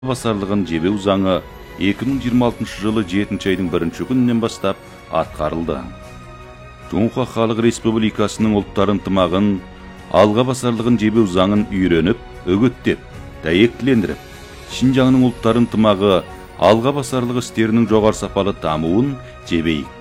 басарлығын жебеу заңы 2026 жылы 7 айдың 1 күнінен бастап атқарылды. Жоңқа Халық Республикасының ұлттар ынтымағын, алға басарлығын жебеу заңын үйреніп, үгіттеп, дәйектілендіріп, Шинжаңның ұлттар ынтымағы, алға басарлығы істерінің жоғары сапалы дамуын жебейік.